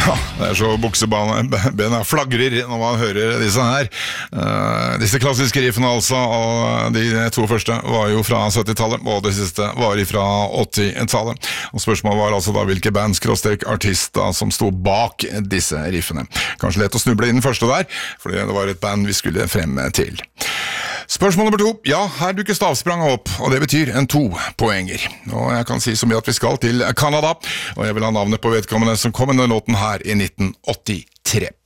Ja, det så buksebena flagrer når man hører disse her. Disse klassiske riffene altså, og de to første var jo fra 70-tallet, og det siste var fra 80-tallet. Og spørsmålet var altså da hvilke band-artist som stod bak disse riffene. Kanskje lett å snuble i den første der, fordi det var et band vi skulle frem til. Spørsmål nummer 2. Ja, her dukker stavspranget opp, og det betyr en 2-poenger. Og jeg kan si så mye at vi skal til Kanada, og jeg vil ha navnet på vedkommende som kom med den låten her i 1983.